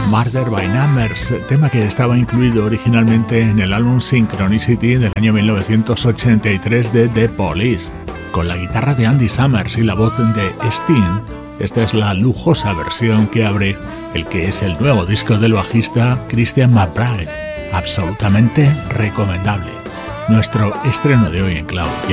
Murder by Numbers, tema que estaba incluido originalmente en el álbum Synchronicity del año 1983 de The Police. Con la guitarra de Andy Summers y la voz de Sting, esta es la lujosa versión que abre el que es el nuevo disco del bajista Christian McBride. Absolutamente recomendable. Nuestro estreno de hoy en Cloud.